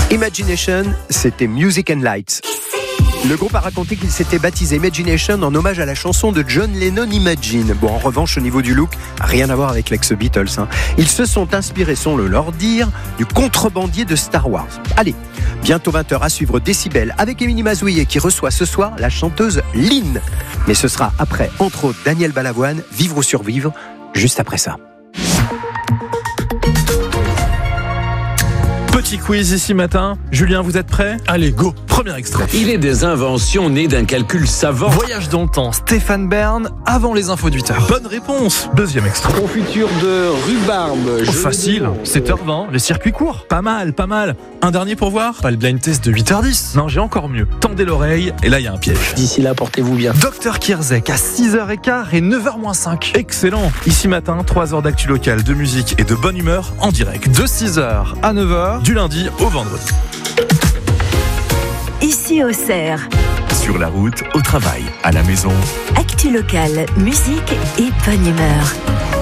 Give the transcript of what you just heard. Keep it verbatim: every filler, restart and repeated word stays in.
Imagination, c'était Music and Lights. Le groupe a raconté qu'il s'était baptisé Imagination en hommage à la chanson de John Lennon Imagine. Bon, en revanche, au niveau du look, rien à voir avec l'ex-Beatles. Hein. Ils se sont inspirés, sans le leur dire, du contrebandier de Star Wars. Allez, bientôt vingt heures à suivre Décibel avec Émilie Mazouillet qui reçoit ce soir la chanteuse Lynn. Mais ce sera après, entre autres, Daniel Balavoine, Vivre ou survivre, juste après ça. Petit quiz ici matin. Julien, vous êtes prêt ? Allez, go. Premier extrait. Il est des inventions nées d'un calcul savant. Voyage dans le temps. Stéphane Bern, avant les infos de huit heures. Bonne réponse. Deuxième extrait. Confiture de rhubarbe. Oh, facile. sept heures vingt. Les circuits courts. Pas mal, pas mal. Un dernier pour voir ? Pas le blind test de huit heures dix. Non, j'ai encore mieux. Tendez l'oreille. Et là, il y a un piège. D'ici là, portez-vous bien. Docteur Kirzek à six heures quinze et neuf heures moins cinq. Excellent. Ici matin, trois heures d'actu locale, de musique et de bonne humeur en direct. De six heures à neuf heures, du lundi au vendredi. Ici au Cerf. Sur la route, au travail, à la maison. Actu locale, musique et bonne humeur.